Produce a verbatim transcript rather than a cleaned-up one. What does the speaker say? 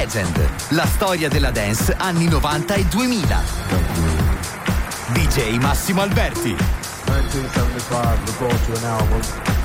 Legend, la storia della dance anni novanta e duemila. D J Massimo Alberti. nineteen seventy-five, we brought you an album